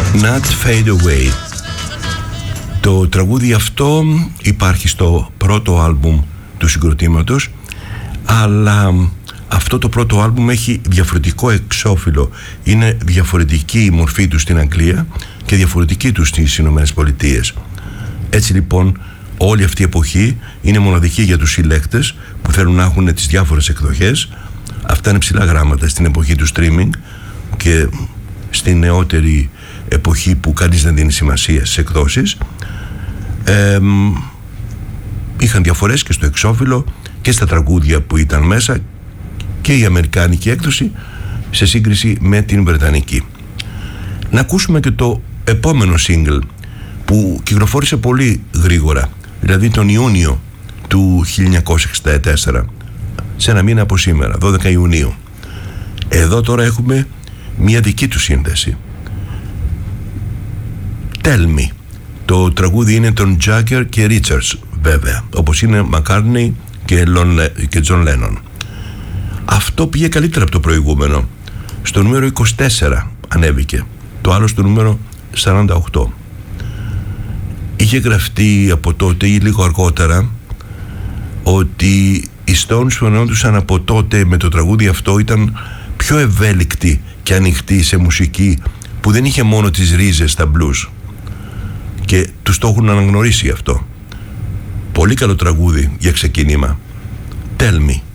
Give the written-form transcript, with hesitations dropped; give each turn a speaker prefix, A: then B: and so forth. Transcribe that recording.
A: Not Fade Away. Το τραγούδι αυτό υπάρχει στο πρώτο άλμπουμ του συγκροτήματος, αλλά αυτό το πρώτο άλμπουμ έχει διαφορετικό εξώφυλλο. Είναι διαφορετική η μορφή του στην Αγγλία και διαφορετική του στις Ηνωμένες Πολιτείες. Έτσι λοιπόν όλη αυτή η εποχή είναι μοναδική για τους συλλέκτες που θέλουν να έχουν τις διάφορες εκδοχές. Αυτά είναι ψηλά γράμματα στην εποχή του streaming και στη νεότερη εποχή που κανείς δεν δίνει σημασία στις εκδόσεις. Είχαν διαφορές και στο εξώφυλλο και στα τραγούδια που ήταν μέσα, και η αμερικάνικη έκδοση σε σύγκριση με την βρετανική. Να ακούσουμε και το επόμενο single που κυκλοφόρησε πολύ γρήγορα, δηλαδή τον Ιούνιο του 1964, σε ένα μήνα από σήμερα, 12 Ιουνίου. Εδώ τώρα έχουμε μια δική του σύνδεση. Tell Me. Το τραγούδι είναι των Jagger και Richards, βέβαια, όπως είναι McCartney και John Lennon. Αυτό πήγε καλύτερα από το προηγούμενο. Στο νούμερο 24 ανέβηκε, το άλλο στο νούμερο 48. Είχε γραφτεί από τότε ή λίγο αργότερα ότι οι Stones που εννοούντουσαν από τότε με το τραγούδι αυτό ήταν πιο ευέλικτοι και ανοιχτοί σε μουσική που δεν είχε μόνο τις ρίζες στα blues, και τους το έχουν αναγνωρίσει αυτό. Πολύ καλό τραγούδι για ξεκίνημα. Tell Me.